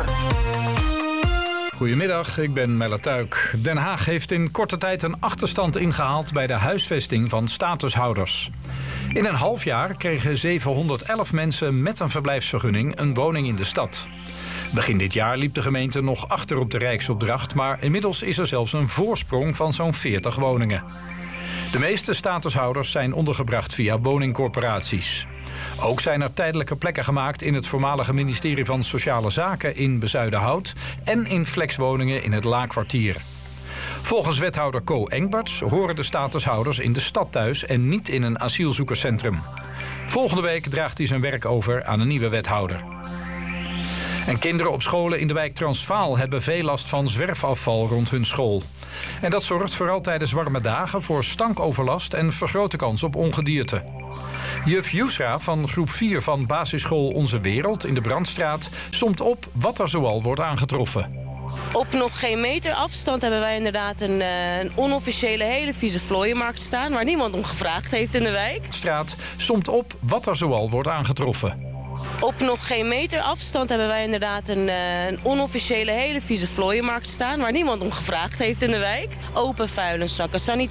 Goedemiddag, ik ben Melle Tuik. Den Haag heeft in korte tijd een achterstand ingehaald bij de huisvesting van statushouders. In een half jaar kregen 711 mensen met een verblijfsvergunning een woning in de stad. Begin dit jaar liep de gemeente nog achter op de Rijksopdracht, maar inmiddels is er zelfs een voorsprong van zo'n 40 woningen. De meeste statushouders zijn ondergebracht via woningcorporaties. Ook zijn er tijdelijke plekken gemaakt in het voormalige ministerie van Sociale Zaken in Bezuidenhout en in flexwoningen in het Laakkwartier. Volgens wethouder Co Engberts horen de statushouders in de stad thuis en niet in een asielzoekerscentrum. Volgende week draagt hij zijn werk over aan een nieuwe wethouder. En kinderen op scholen in de wijk Transvaal hebben veel last van zwerfafval rond hun school. En dat zorgt vooral tijdens warme dagen voor stankoverlast en vergrote kans op ongedierte. Juf Yusra van groep 4 van basisschool Onze Wereld in de Brandstraat somt op wat er zoal wordt aangetroffen. Op nog geen meter afstand hebben wij inderdaad een onofficiële hele vieze vlooienmarkt staan waar niemand om gevraagd heeft in de wijk. De straat somt op wat er zoal wordt aangetroffen. Op nog geen meter afstand hebben wij inderdaad een onofficiële hele vieze vlooienmarkt staan waar niemand om gevraagd heeft in de wijk. Open vuilniszakken,